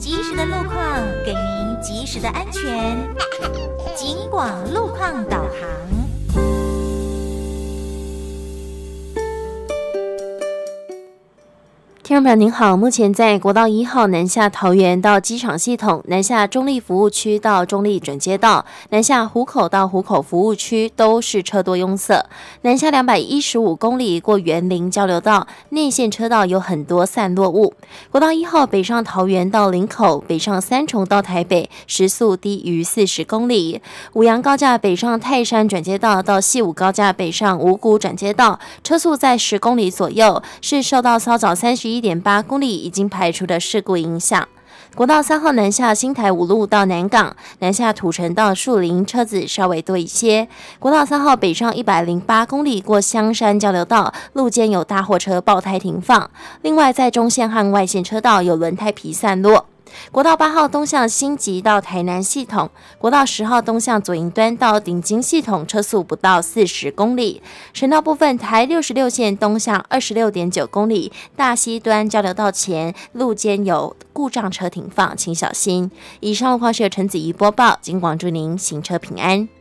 及时的路况，给您及时的安全。警广路况导航。 听众朋友您好，目前在国道1号南下桃园到机场系统、南下中立服务区到中立转接道、南下湖口到湖口服务区都是车多拥塞。南下215公里过园林交流道，内线车道有很多散落物。国道1号北上桃园到林口，北上三重到台北，时速低于40公里。五杨高架北上泰山转接道到西武高架北上五股转接道，车速在10公里左右，是受到稍早31.8公里已经排除的事故影响。国道3号南下新台五路到南港，南下土城到树林，车子稍微多一些。国道3号北上108公里过香山交流道，路肩有大货车爆胎停放。另外在中线和外线车道有轮胎皮散落。国道8号东向新集到台南系统，国道10号东向左营端到顶金系统，车速不到40公里。省道部分，台66线东向26.9公里，大溪端交流道前路肩有故障车停放，请小心。以上路况是由陈子怡播报，警广祝您行车平安。